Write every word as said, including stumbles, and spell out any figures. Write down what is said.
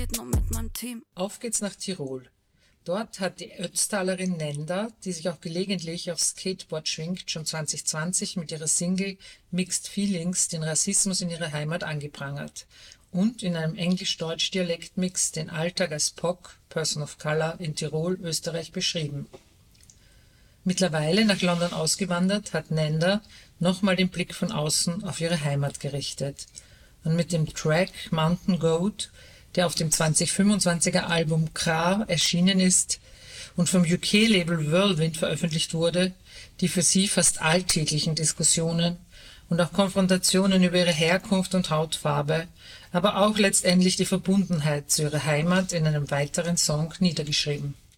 geht nur mit meinem Team. Auf geht's nach Tirol. Dort hat die Ötztalerin Nenda, die sich auch gelegentlich aufs Skateboard schwingt, schon zwanzig zwanzig mit ihrer Single Mixed Feelings den Rassismus in ihrer Heimat angeprangert und in einem Englisch-Deutsch-Dialektmix den Alltag als P O C, Person of Color, in Tirol, Österreich beschrieben. Mittlerweile nach London ausgewandert, hat Nenda nochmal den Blick von außen auf ihre Heimat gerichtet. Und mit dem Track Mountain Goat, der auf dem zwanzig fünfundzwanziger Album Krar erschienen ist und vom U K-Label Whirlwind veröffentlicht wurde, die für sie fast alltäglichen Diskussionen und auch Konfrontationen über ihre Herkunft und Hautfarbe, aber auch letztendlich die Verbundenheit zu ihrer Heimat in einem weiteren Song niedergeschrieben.